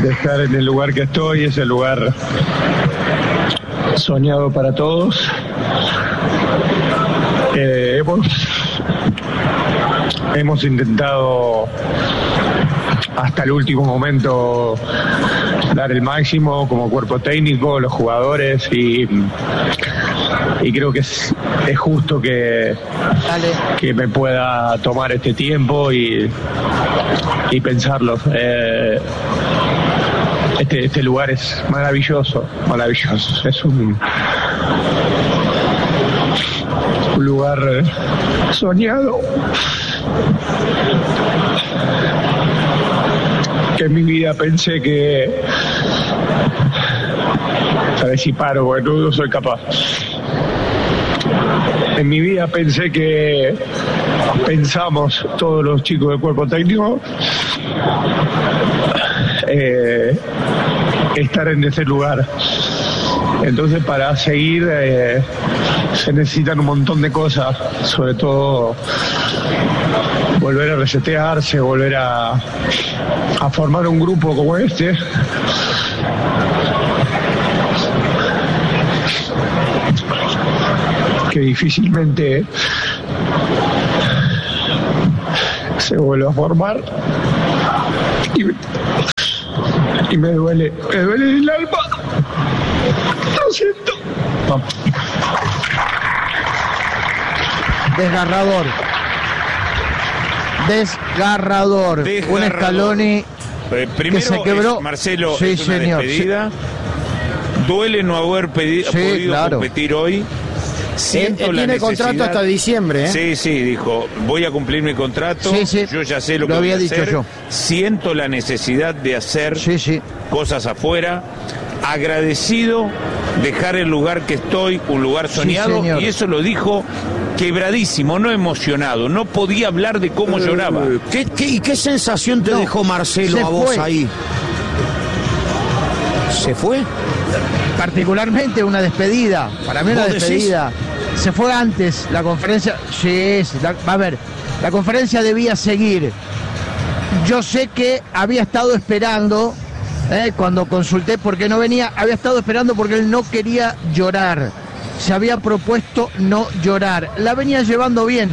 de estar en el lugar que estoy, es el lugar soñado para todos. Hemos intentado hasta el último momento dar el máximo como cuerpo técnico, los jugadores, y creo que es justo que me pueda tomar este tiempo y pensarlo. Este lugar es maravilloso. Es un lugar soñado, que en mi vida pensé que, a ver si paro porque no soy capaz. En mi vida pensamos todos los chicos del cuerpo técnico estar en ese lugar. Entonces, para seguir se necesitan un montón de cosas, sobre todo volver a resetearse, volver a formar un grupo como este, que difícilmente se vuelve a formar, y me duele el alma. Lo siento. Desgarrador. Un Scaloni primero que se quebró. Marcelo, sí, es una señor, despedida. Sí. Duele no haber podido competir hoy. Tiene contrato hasta diciembre, ¿eh? Sí, dijo, voy a cumplir mi contrato. Sí. Yo ya sé lo que voy a hacer. Yo. Siento la necesidad de hacer cosas afuera. Agradecido dejar el lugar que estoy, un lugar soñado, y eso lo dijo quebradísimo, no emocionado, no podía hablar de cómo lloraba. ¿Qué sensación te dejó Marcelo a vos ahí? ¿Se fue? Particularmente una despedida, para mí una despedida. Se fue antes la conferencia. La conferencia debía seguir. Yo sé que había estado esperando. Cuando consulté por qué no venía, había estado esperando porque él no quería llorar. Se había propuesto no llorar. La venía llevando bien.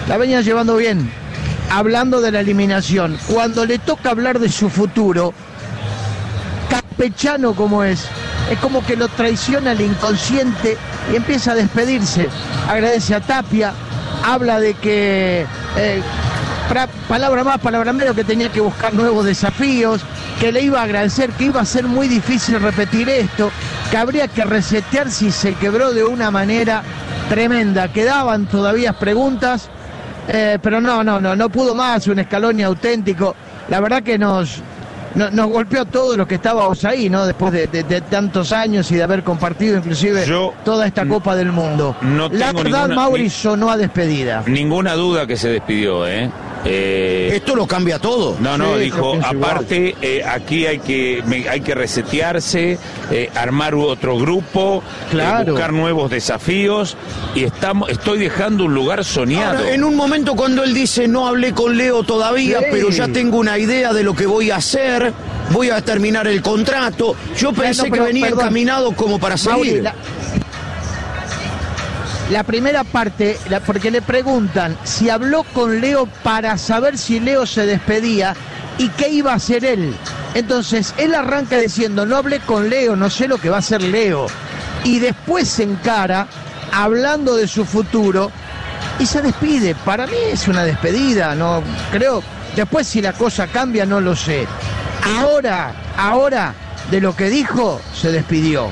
Hablando de la eliminación. Cuando le toca hablar de su futuro, campechano como es como que lo traiciona el inconsciente y empieza a despedirse. Agradece a Tapia, habla de que palabra más, palabra menos, que tenía que buscar nuevos desafíos, que le iba a agradecer, que iba a ser muy difícil repetir esto, que habría que resetear si se quebró de una manera tremenda. Quedaban todavía preguntas, pero no pudo más. Un Scaloni auténtico. La verdad que nos golpeó a todos los que estábamos ahí, ¿no? Después de tantos años y de haber compartido inclusive toda esta Copa del Mundo. La verdad, Mauri, sonó a despedida. Ninguna duda que se despidió, Esto lo cambia todo. No, dijo, aparte aquí hay que resetearse, armar otro grupo, buscar nuevos desafíos, y estoy dejando un lugar soñado. Ahora, en un momento cuando él dice, no hablé con Leo todavía, pero ya tengo una idea de lo que voy a hacer, voy a terminar el contrato, yo pensé que venía encaminado como para seguir. Mauri, la primera parte, porque le preguntan si habló con Leo para saber si Leo se despedía y qué iba a hacer él. Entonces, él arranca diciendo, no hablé con Leo, no sé lo que va a hacer Leo. Y después se encara, hablando de su futuro, y se despide. Para mí es una despedida, no creo. Después, si la cosa cambia, no lo sé. Ahora, de lo que dijo, se despidió.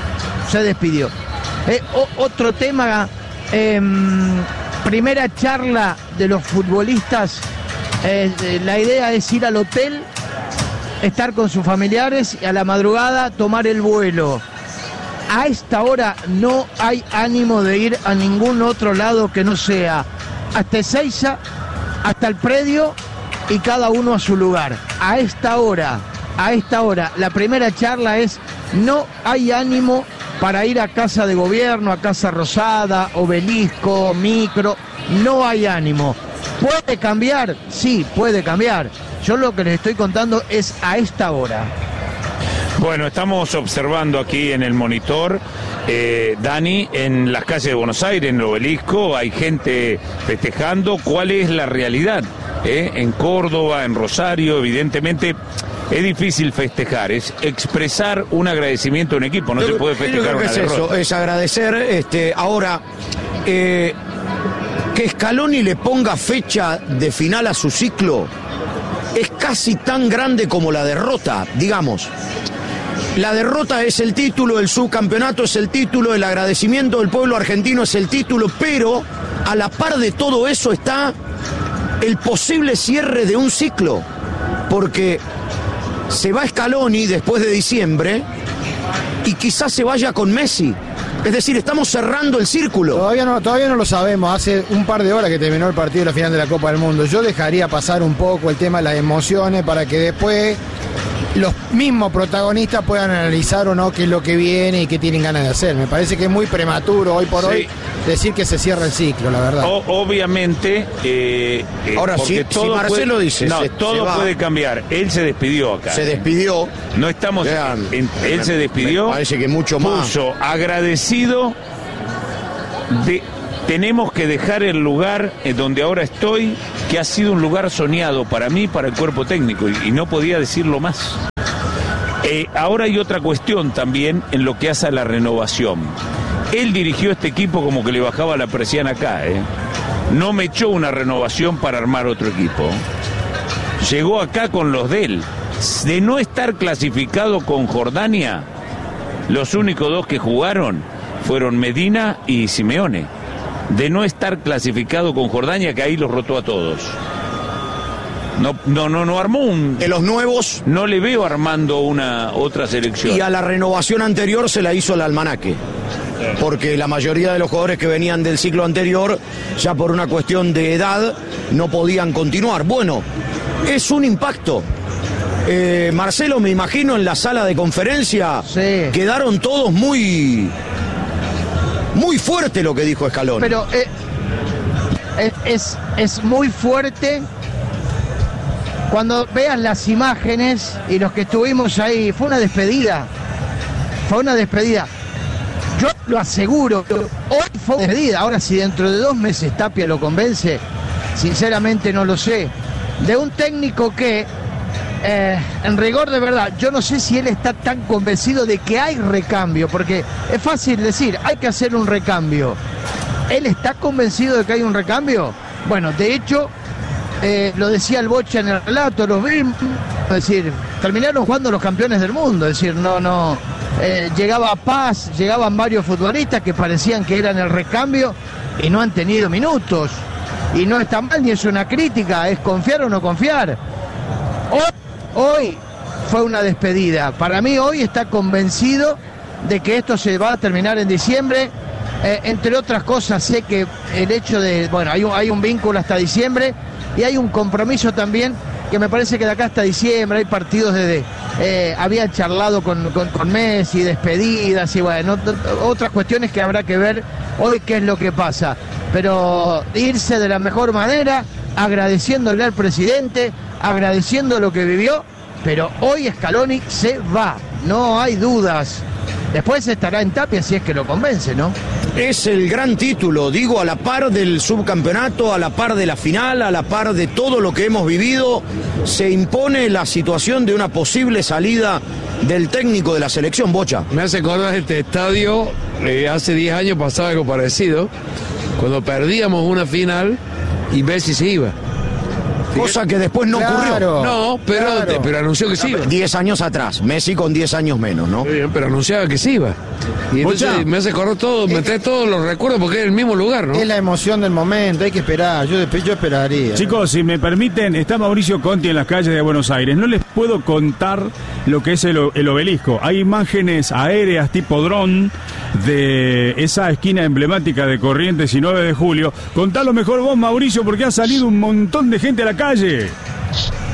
Otro tema, primera charla de los futbolistas, la idea es ir al hotel, estar con sus familiares y a la madrugada tomar el vuelo. A esta hora no hay ánimo de ir a ningún otro lado que no sea hasta Ezeiza, hasta el predio, y cada uno a su lugar. A esta hora, la primera charla es, no hay ánimo para ir a Casa de Gobierno, a Casa Rosada, Obelisco, Micro, no hay ánimo. ¿Puede cambiar? Sí, puede cambiar. Yo lo que les estoy contando es a esta hora. Bueno, estamos observando aquí en el monitor, Dani, en las calles de Buenos Aires, en el Obelisco, hay gente festejando. ¿Cuál es la realidad? En Córdoba, en Rosario, evidentemente es difícil festejar, es expresar un agradecimiento a un equipo, no se puede festejar una derrota. Eso, es agradecer. Ahora, que Scaloni le ponga fecha de final a su ciclo es casi tan grande como la derrota, digamos. La derrota es el título, el subcampeonato es el título, el agradecimiento del pueblo argentino es el título, pero a la par de todo eso está el posible cierre de un ciclo, porque se va Scaloni después de diciembre y quizás se vaya con Messi. Es decir, estamos cerrando el círculo. Todavía no lo sabemos. Hace un par de horas que terminó el partido de la final de la Copa del Mundo. Yo dejaría pasar un poco el tema de las emociones para que después los mismos protagonistas puedan analizar o no qué es lo que viene y qué tienen ganas de hacer. Me parece que es muy prematuro hoy por hoy decir que se cierra el ciclo, la verdad. Obviamente, ahora si Marcelo dice, todo puede cambiar. Él se despidió acá. Se despidió. No estamos. Él se despidió. Me parece que mucho más. Puso agradecido de. Tenemos que dejar el lugar donde ahora estoy, que ha sido un lugar soñado para mí, para el cuerpo técnico, y no podía decirlo más. Ahora hay otra cuestión también en lo que hace a la renovación. Él dirigió este equipo como que le bajaba la presión acá, No me echó una renovación para armar otro equipo. Llegó acá con los de él. De no estar clasificado con Jordania, los únicos dos que jugaron fueron Medina y Simeone. De no estar clasificado con Jordania, que ahí los rotó a todos. No armó un... De los nuevos... No le veo armando una otra selección. Y a la renovación anterior se la hizo el almanaque. Porque la mayoría de los jugadores que venían del ciclo anterior, ya por una cuestión de edad, no podían continuar. Bueno, es un impacto. Marcelo, me imagino en la sala de conferencia, quedaron todos muy fuerte lo que dijo Scaloni. Pero es muy fuerte cuando veas las imágenes y los que estuvimos ahí. Fue una despedida. Yo lo aseguro, hoy fue una despedida. Ahora, si dentro de 2 meses Tapia lo convence, sinceramente no lo sé. De un técnico que, en rigor de verdad, yo no sé si él está tan convencido de que hay recambio, porque es fácil decir, hay que hacer un recambio. ¿Él está convencido de que hay un recambio? Bueno, de hecho, lo decía el Bocha en el relato, los vimos, es decir, terminaron jugando los campeones del mundo, es decir, llegaba Paz, llegaban varios futbolistas que parecían que eran el recambio y no han tenido minutos. Y no está mal ni es una crítica, es confiar o no confiar. Hoy fue una despedida. Para mí hoy está convencido de que esto se va a terminar en diciembre. Entre otras cosas, sé que el hecho de... Bueno, hay un vínculo hasta diciembre y hay un compromiso también que me parece que de acá hasta diciembre hay partidos había charlado con Messi, despedidas y bueno, otras cuestiones que habrá que ver hoy qué es lo que pasa. Pero irse de la mejor manera, agradeciéndole al presidente, agradeciendo lo que vivió, pero hoy Scaloni se va, no hay dudas. Después estará en Tapia si es que lo convence, ¿no? Es el gran título, digo, a la par del subcampeonato, a la par de la final, a la par de todo lo que hemos vivido, se impone la situación de una posible salida del técnico de la selección. Bocha. Me hace acordar este estadio, hace 10 años pasaba algo parecido, cuando perdíamos una final y Messi se iba. Cosa que después no ocurrió. No, pero anunció que se iba. 10 años atrás, Messi con 10 años menos, ¿no? Bien, pero anunciaba que se iba. Y entonces me hace acordar todo, me trae todos los recuerdos porque es el mismo lugar, ¿no? Es la emoción del momento, hay que esperar, yo esperaría. Chicos, si me permiten, está Mauricio Conti en las calles de Buenos Aires. No les puedo contar lo que es el obelisco. Hay imágenes aéreas tipo dron de esa esquina emblemática de Corrientes y 9 de julio. Contalo mejor vos, Mauricio, porque ha salido un montón de gente a la calle.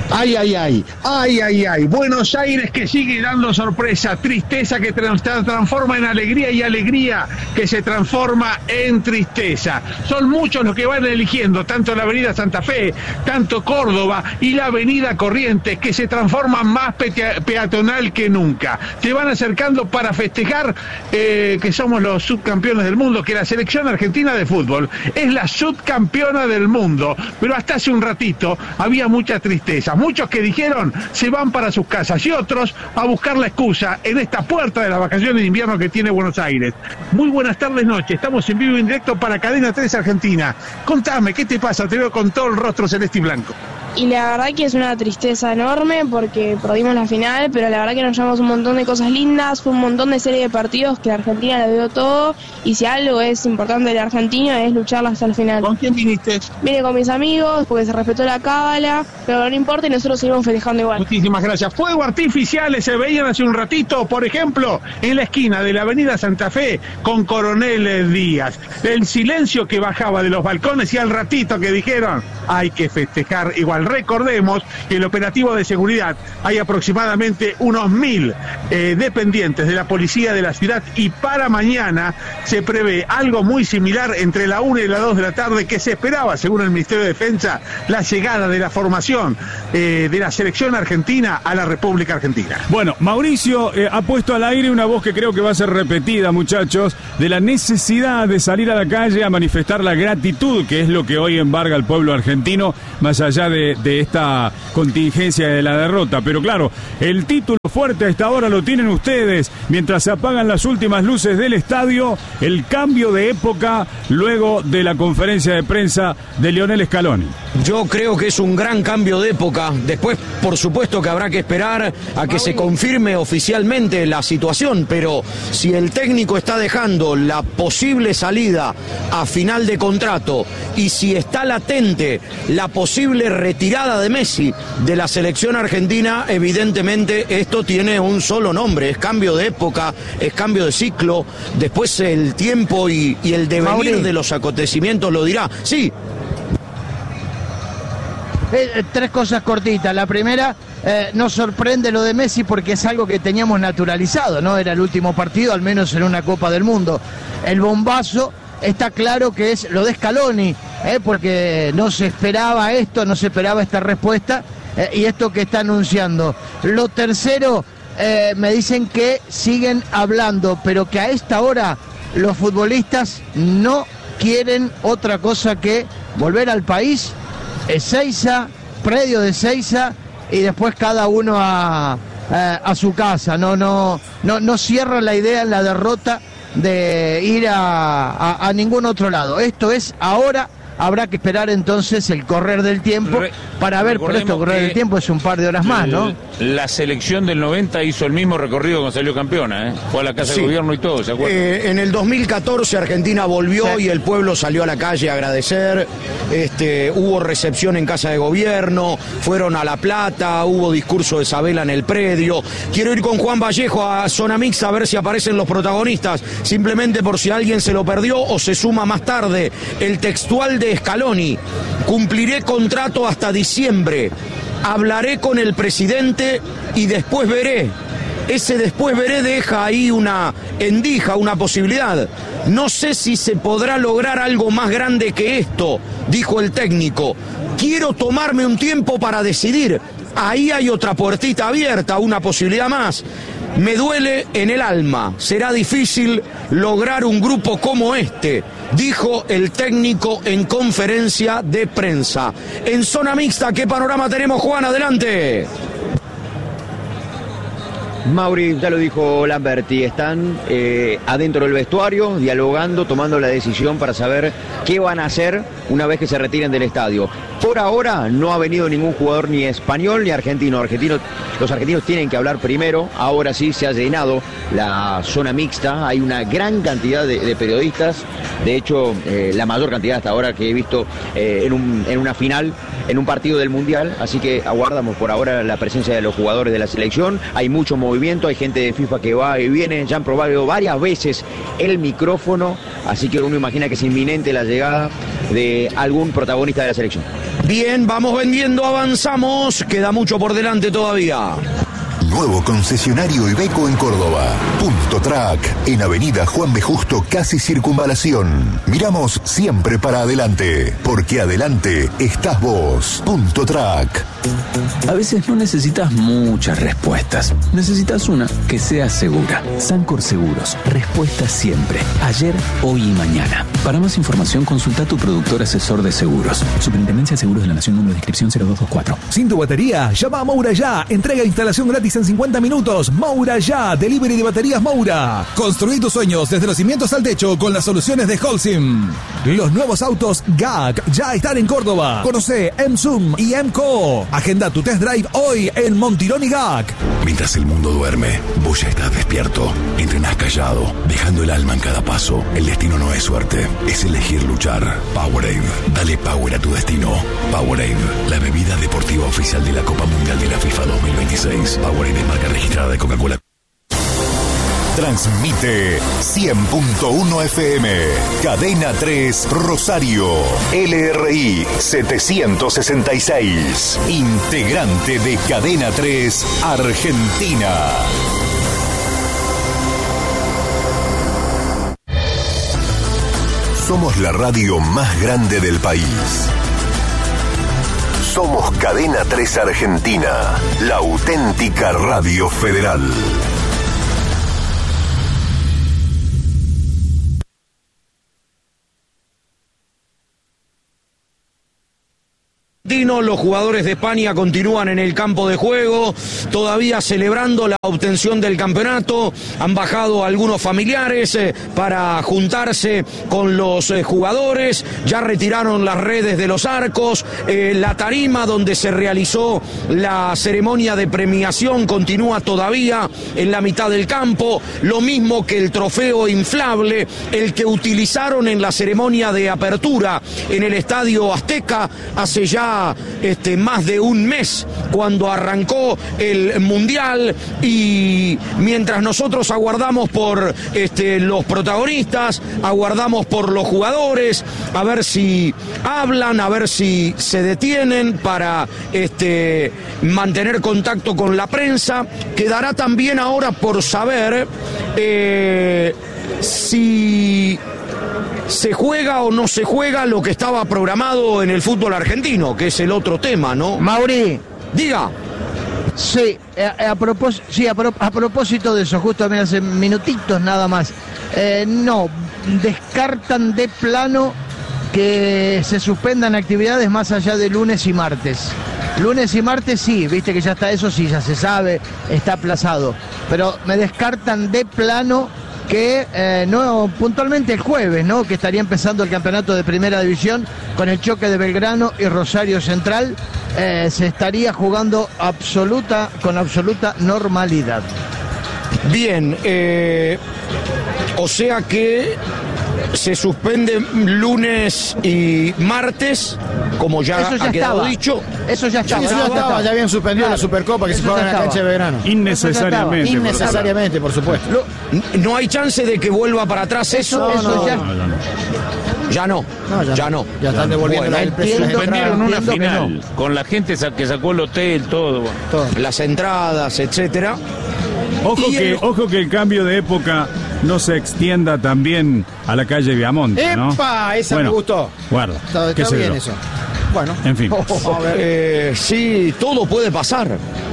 Ay, ay, ay, ay, ay, ay. Buenos Aires que sigue dando sorpresa, tristeza que transforma en alegría y alegría que se transforma en tristeza. Son muchos los que van eligiendo, tanto la avenida Santa Fe, tanto Córdoba y la avenida Corrientes, que se transforma más peatonal que nunca. Se van acercando para festejar que somos los subcampeones del mundo, que la selección argentina de fútbol es la subcampeona del mundo. Pero hasta hace un ratito había mucha tristeza. Muchos que dijeron se van para sus casas y otros a buscar la excusa en esta puerta de las vacaciones de invierno que tiene Buenos Aires. Muy buenas tardes, noche. Estamos en vivo y en directo para Cadena 3 Argentina. Contame, ¿qué te pasa? Te veo con todo el rostro celeste y blanco. Y la verdad que es una tristeza enorme porque perdimos la final, pero la verdad que nos llevamos un montón de cosas lindas, fue un montón de serie de partidos que la Argentina le dio todo, y si algo es importante de Argentina es lucharla hasta el final. ¿Con quién viniste? Vine con mis amigos porque se respetó la cábala, pero no importa y nosotros seguimos festejando igual. Muchísimas gracias. Fuegos artificiales se veían hace un ratito, por ejemplo, en la esquina de la avenida Santa Fe con Coronel Díaz. El silencio que bajaba de los balcones y al ratito que dijeron hay que festejar igual. Recordemos que el operativo de seguridad hay aproximadamente unos 1000 dependientes de la policía de la ciudad, y para mañana se prevé algo muy similar entre la 1 y la 2 de la tarde, que se esperaba, según el Ministerio de Defensa, la llegada de la formación de la selección argentina a la República Argentina. Bueno, Mauricio ha puesto al aire una voz que creo que va a ser repetida, muchachos, de la necesidad de salir a la calle a manifestar la gratitud, que es lo que hoy embarga al pueblo argentino, más allá de esta contingencia de la derrota. Pero claro, el título fuerte a esta hora lo tienen ustedes. Mientras se apagan las últimas luces del estadio, el cambio de época luego de la conferencia de prensa de Lionel Scaloni. Yo creo que es un gran cambio de época. Después, por supuesto que habrá que esperar a que se confirme oficialmente la situación, pero si el técnico está dejando la posible salida a final de contrato y si está latente la posible retirada de Messi de la selección argentina, evidentemente esto tiene un solo nombre: es cambio de época, es cambio de ciclo. Después el tiempo y el devenir de los acontecimientos lo dirá. Sí. Tres cosas cortitas. La primera, nos sorprende lo de Messi porque es algo que teníamos naturalizado, ¿no? Era el último partido, al menos en una Copa del Mundo. El bombazo está claro que es lo de Scaloni, porque no se esperaba esto, no se esperaba esta respuesta, y esto que está anunciando. Lo tercero, me dicen que siguen hablando, pero que a esta hora los futbolistas no quieren otra cosa que volver al país, Ezeiza, predio de Ezeiza, y después cada uno a su casa. No cierran la idea en la derrota de ir a ningún otro lado. Esto es ahora. Habrá que esperar entonces el correr del tiempo para ver, pero esto correr del tiempo es un par de horas más, ¿no? La selección del 90 hizo el mismo recorrido cuando salió campeona, fue a la Casa de Gobierno y todo, ¿se acuerdan? En el 2014 Argentina volvió y el pueblo salió a la calle a agradecer, hubo recepción en Casa de Gobierno, fueron a La Plata, hubo discurso de Sabela en el predio. Quiero ir con Juan Vallejo a Zona Mixta a ver si aparecen los protagonistas, simplemente por si alguien se lo perdió o se suma más tarde. El textual de Scaloni: cumpliré contrato hasta diciembre, hablaré con el presidente y después veré. Ese después veré deja ahí una endija, una posibilidad. No sé si se podrá lograr algo más grande que esto, dijo el técnico. Quiero tomarme un tiempo para decidir. Ahí hay otra puertita abierta, una posibilidad más. Me duele en el alma, será difícil lograr un grupo como este, dijo el técnico en conferencia de prensa. En Zona Mixta, ¿qué panorama tenemos, Juan? Adelante. Mauri, ya lo dijo Lamberti, están adentro del vestuario, dialogando, tomando la decisión para saber qué van a hacer una vez que se retiren del estadio. Por ahora no ha venido ningún jugador ni español ni argentino. Los argentinos tienen que hablar primero. Ahora sí se ha llenado la zona mixta, hay una gran cantidad de periodistas, de hecho la mayor cantidad hasta ahora que he visto en una final, en un partido del Mundial, así que aguardamos por ahora la presencia de los jugadores de la selección. Hay mucho movimiento, hay gente de FIFA que va y viene, ya han probado varias veces el micrófono, así que uno imagina que es inminente la llegada de algún protagonista de la selección. Bien, vamos vendiendo, avanzamos, queda mucho por delante todavía. Nuevo concesionario Iveco en Córdoba. Punto Track, en Avenida Juan B. Justo, casi Circunvalación. Miramos siempre para adelante, porque adelante estás vos. Punto Track. A veces no necesitas muchas respuestas. Necesitas una que sea segura. Sancor Seguros. Respuesta siempre. Ayer, hoy y mañana. Para más información, consulta a tu productor asesor de seguros. Superintendencia de Seguros de la Nación, número de inscripción 0224. Sin tu batería, llama a Moura Ya. Entrega e instalación gratis en 50 minutos. Moura Ya. Delivery de baterías Moura. Construí tus sueños desde los cimientos al techo con las soluciones de Holcim. Los nuevos autos GAC ya están en Córdoba. Conoce M-Zoom y M-Co. Agenda tu test drive hoy en Montirón y GAC. Mientras el mundo duerme, vos ya estás despierto. Entrenás callado, dejando el alma en cada paso. El destino no es suerte, es elegir luchar. Powerade. Dale power a tu destino. Powerade, la bebida deportiva oficial de la Copa Mundial de la FIFA 2026. Powerade es marca registrada de Coca-Cola. Transmite 100.1 FM, Cadena 3 Rosario, LRI 766, integrante de Cadena 3 Argentina. Somos la radio más grande del país. Somos Cadena 3 Argentina, la auténtica radio federal. Los jugadores de España continúan en el campo de juego, todavía celebrando la obtención del campeonato. Han bajado algunos familiares para juntarse con los jugadores. Ya retiraron las redes de los arcos. La tarima donde se realizó la ceremonia de premiación continúa todavía en la mitad del campo. Lo mismo que el trofeo inflable, el que utilizaron en la ceremonia de apertura en el Estadio Azteca hace ya más de un mes, cuando arrancó el Mundial. Y mientras nosotros aguardamos por los protagonistas, aguardamos por los jugadores, a ver si hablan, a ver si se detienen para mantener contacto con la prensa. Quedará también ahora por saber si se juega o no se juega lo que estaba programado en el fútbol argentino, que es el otro tema, ¿no? Mauri. Diga. Sí, a propósito de eso, justo hace minutitos nada más. No, descartan de plano que se suspendan actividades más allá de lunes y martes. Lunes y martes sí, viste que ya está eso, sí, ya se sabe, está aplazado. Pero me descartan de plano que no puntualmente el jueves, ¿no? Que estaría empezando el campeonato de Primera División con el choque de Belgrano y Rosario Central. Se estaría jugando con absoluta normalidad. Bien, o sea que se suspende lunes y martes, como ya ha quedado dicho. Eso ya estaba. Ya habían suspendido la Supercopa que se jugaba en la cancha de Belgrano. Innecesariamente. Innecesariamente, por supuesto. No hay chance de que vuelva para atrás eso. Ya no. Ya están devolviendo el precio. Suspendieron una final con la gente que sacó el hotel, todo. Las entradas, etcétera. Ojo que el cambio de época no se extienda también a la calle Viamonte, ¿no? ¡Epa! Esa me gustó. Guarda. Está bien eso. Bueno. En fin. Sí, todo puede pasar.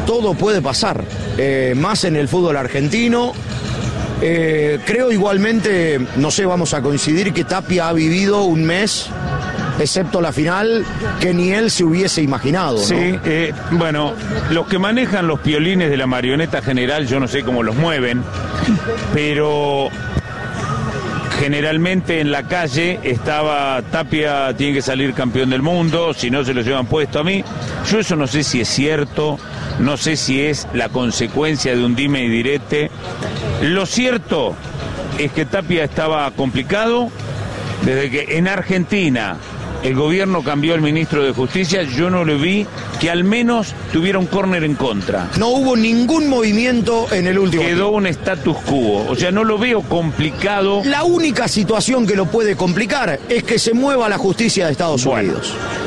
Más en el fútbol argentino. Creo igualmente, no sé, vamos a coincidir que Tapia ha vivido un mes, excepto la final, que ni él se hubiese imaginado, ¿no? Sí, bueno, los que manejan los piolines de la marioneta general, yo no sé cómo los mueven, pero generalmente en la calle estaba Tapia tiene que salir campeón del mundo, si no se lo llevan puesto a mí. Yo eso no sé si es cierto, no sé si es la consecuencia de un dime y direte. Lo cierto es que Tapia estaba complicado desde que en Argentina el gobierno cambió al ministro de Justicia. Yo no le vi que al menos tuviera un córner en contra. No hubo ningún movimiento en el último Quedó un status quo, o sea, no lo veo complicado. La única situación que lo puede complicar es que se mueva la justicia de Estados Unidos.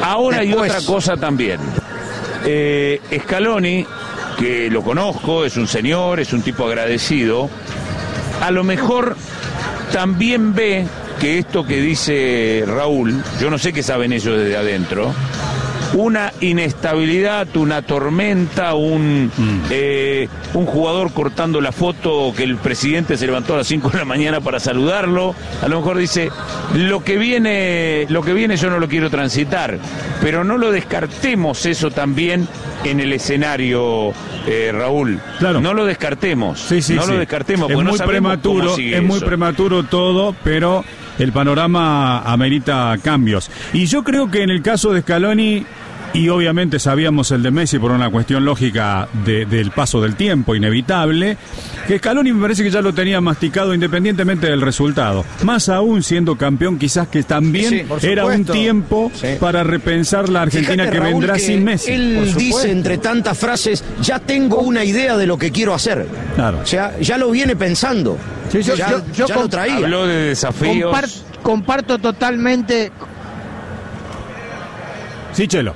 Ahora hay otra cosa también. Scaloni, que lo conozco, es un señor, es un tipo agradecido, a lo mejor también ve que esto que dice Raúl, yo no sé qué saben ellos desde adentro, una inestabilidad, una tormenta, un jugador cortando la foto que el presidente se levantó a las 5 de la mañana para saludarlo, a lo mejor dice, lo que viene yo no lo quiero transitar, pero no lo descartemos eso también en el escenario, Raúl. Claro. No lo descartemos. Lo descartemos, es porque muy no sabemos prematuro, cómo sigue es muy eso. prematuro todo, pero el panorama amerita cambios. Y yo creo que en el caso de Scaloni, y obviamente sabíamos el de Messi por una cuestión lógica del paso del tiempo, inevitable, que Scaloni me parece que ya lo tenía masticado independientemente del resultado. Más aún siendo campeón, quizás que también era un tiempo para repensar la Argentina. Fíjate, que Raúl, vendrá sin Messi. Él dice entre tantas frases, ya tengo una idea de lo que quiero hacer. Claro. O sea, ya lo viene pensando. Ya lo traía. Habló de desafíos. Comparto totalmente. Sí, Chelo.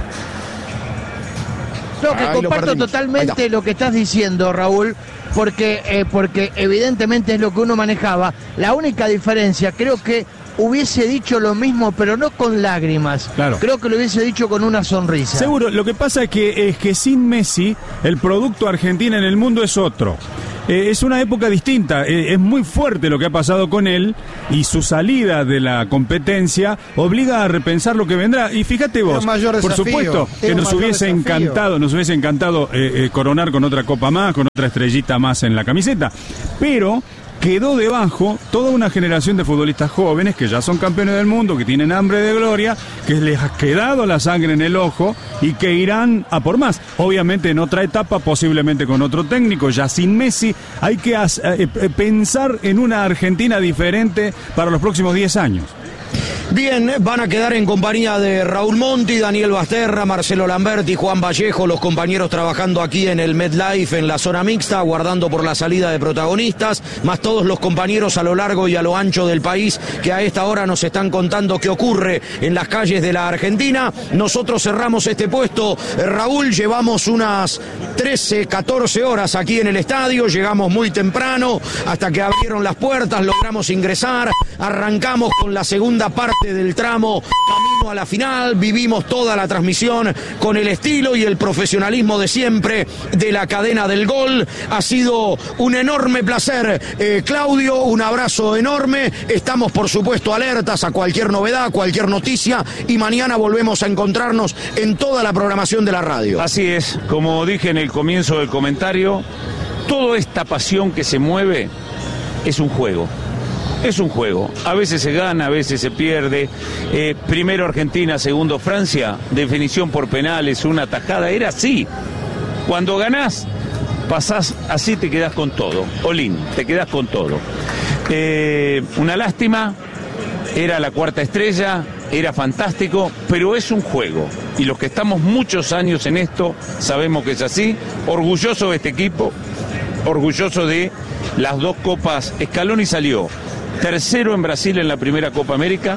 No, que comparto totalmente lo que estás diciendo, Raúl, porque evidentemente es lo que uno manejaba. La única diferencia, creo que hubiese dicho lo mismo, pero no con lágrimas. Claro. Creo que lo hubiese dicho con una sonrisa. Seguro, lo que pasa es que sin Messi, el producto Argentina en el mundo es otro. Es una época distinta, es muy fuerte lo que ha pasado con él y su salida de la competencia obliga a repensar lo que vendrá. Y fíjate vos, por supuesto que nos hubiese encantado coronar con otra copa más, con otra estrellita más en la camiseta, pero quedó debajo toda una generación de futbolistas jóvenes que ya son campeones del mundo, que tienen hambre de gloria, que les ha quedado la sangre en el ojo y que irán a por más. Obviamente en otra etapa, posiblemente con otro técnico, ya sin Messi, hay que pensar en una Argentina diferente para los próximos 10 años. Bien, van a quedar en compañía de Raúl Monti, Daniel Basterra, Marcelo Lamberti, Juan Vallejo, los compañeros trabajando aquí en el MetLife, en la zona mixta, aguardando por la salida de protagonistas, más todos los compañeros a lo largo y a lo ancho del país que a esta hora nos están contando qué ocurre en las calles de la Argentina. Nosotros cerramos este puesto, Raúl, llevamos unas 13, 14 horas aquí en el estadio, llegamos muy temprano, hasta que abrieron las puertas, logramos ingresar, arrancamos con la segunda parte del tramo camino a la final, vivimos toda la transmisión con el estilo y el profesionalismo de siempre de la cadena del gol. Ha sido un enorme placer, Claudio, un abrazo enorme, estamos por supuesto alertas a cualquier novedad, cualquier noticia, y mañana volvemos a encontrarnos en toda la programación de la radio. Así es, como dije en el comienzo del comentario, toda esta pasión que se mueve es un juego. Es un juego, a veces se gana, a veces se pierde, primero Argentina, segundo Francia, definición por penales, una tajada, era así. Cuando ganás, pasás así, te quedás con todo, Olín, te quedás con todo. Una lástima, era la cuarta estrella, era fantástico, pero es un juego, y los que estamos muchos años en esto, sabemos que es así, orgulloso de este equipo, orgulloso de las dos copas. Scaloni salió tercero en Brasil en la primera Copa América,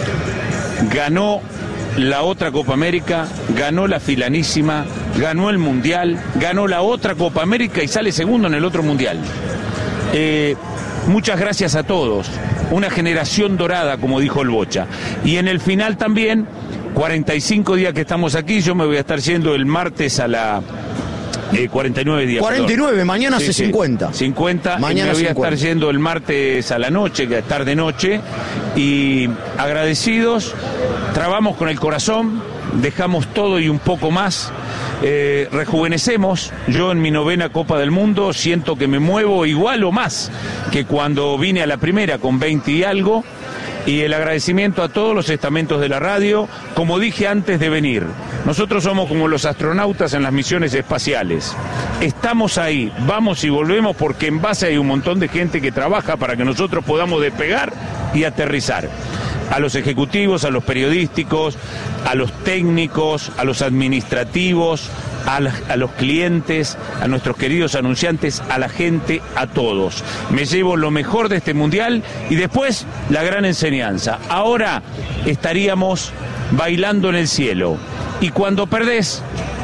ganó la otra Copa América, ganó la filanísima, ganó el Mundial, ganó la otra Copa América y sale segundo en el otro Mundial. Muchas gracias a todos, una generación dorada, como dijo el Bocha. Y en el final también, 45 días que estamos aquí, yo me voy a estar yendo el martes a la... 49 días. 49, perdón. Mañana hace 50. 50, mañana me voy 50. a estar yendo el martes a la noche, que es tarde-noche, y agradecidos, trabamos con el corazón, dejamos todo y un poco más, rejuvenecemos. Yo en mi 9ª Copa del Mundo siento que me muevo igual o más que cuando vine a la primera con 20 y algo. Y el agradecimiento a todos los estamentos de la radio, como dije antes de venir, nosotros somos como los astronautas en las misiones espaciales. Estamos ahí, vamos y volvemos porque en base hay un montón de gente que trabaja para que nosotros podamos despegar y aterrizar. A los ejecutivos, a los periodísticos, a los técnicos, a los administrativos, a los clientes, a nuestros queridos anunciantes, a la gente, a todos. Me llevo lo mejor de este mundial y después la gran enseñanza. Ahora estaríamos bailando en el cielo. Y cuando perdés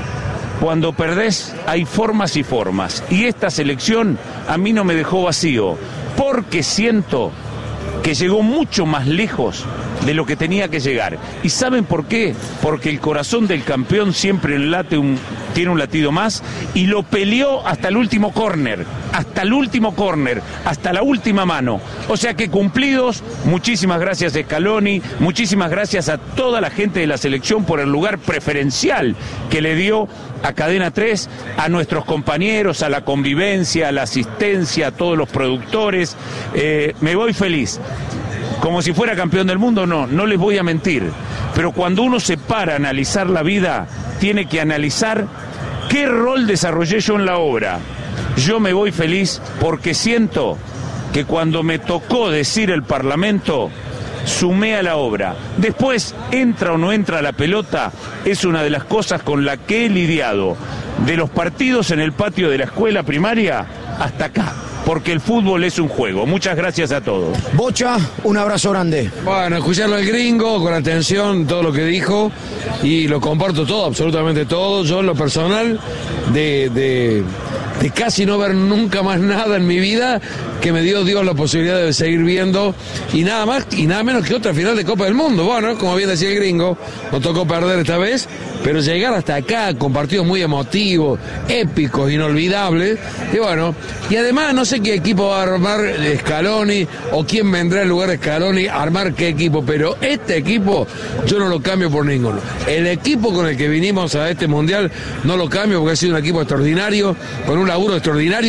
hay formas y formas. Y esta selección a mí no me dejó vacío, porque siento que llegó mucho más lejos de lo que tenía que llegar. ¿Y saben por qué? Porque el corazón del campeón siempre tiene un latido más, y lo peleó hasta el último córner, hasta la última mano. O sea que cumplidos. Muchísimas gracias Scaloni, muchísimas gracias a toda la gente de la selección por el lugar preferencial que le dio a Cadena 3, a nuestros compañeros, a la convivencia, a la asistencia, a todos los productores. Me voy feliz. Como si fuera campeón del mundo, no les voy a mentir. Pero cuando uno se para a analizar la vida, tiene que analizar qué rol desarrollé yo en la obra. Yo me voy feliz porque siento que cuando me tocó decir el Parlamento, sumé a la obra. Después, entra o no entra la pelota, es una de las cosas con la que he lidiado, de los partidos en el patio de la escuela primaria hasta acá. Porque el fútbol es un juego. Muchas gracias a todos. Bocha, un abrazo grande. Bueno, escucharlo al gringo con atención, todo lo que dijo, y lo comparto todo, absolutamente todo. Yo en lo personal, de casi no ver nunca más nada en mi vida, que me dio Dios la posibilidad de seguir viendo, y nada más y nada menos que otra final de Copa del Mundo. Bueno, como bien decía el gringo, nos tocó perder esta vez, pero llegar hasta acá con partidos muy emotivos, épicos, inolvidables, y bueno, y además no sé qué equipo va a armar Scaloni o quién vendrá en lugar de Scaloni a armar qué equipo, pero este equipo yo no lo cambio por ninguno. El equipo con el que vinimos a este mundial no lo cambio porque ha sido un equipo extraordinario, con un laburo extraordinario.